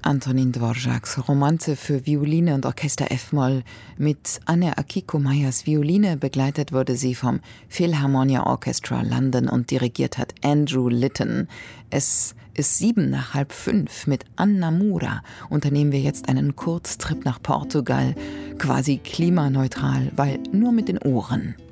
Antonin Dvořáks Romanze für Violine und Orchester F-Moll. Mit Anne Akiko-Meyers Violine begleitet wurde sie vom Philharmonia Orchestra London und dirigiert hat Andrew Litton. Es ist 4:07. Mit Anna Mura unternehmen wir jetzt einen Kurztrip nach Portugal, quasi klimaneutral, weil nur mit den Ohren.